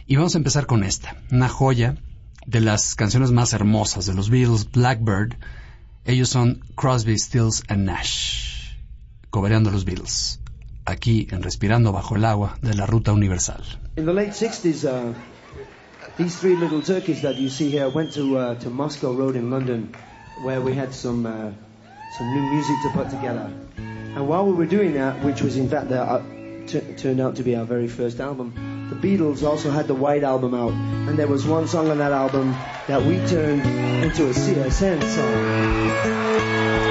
Y vamos a empezar con esta, una joya de las canciones más hermosas de los Beatles, Blackbird. Ellos son Crosby, Stills and Nash, cobereando los Beatles, aquí en Respirando Bajo el Agua de la Ruta Universal. In the late 60s, these three little turkeys that you see here went to Moscow Road in London, where we had some new music to put together. And while we were doing that, which was in fact turned out to be our very first album, the Beatles also had the White Album out, and there was one song on that album that we turned into a CSN song.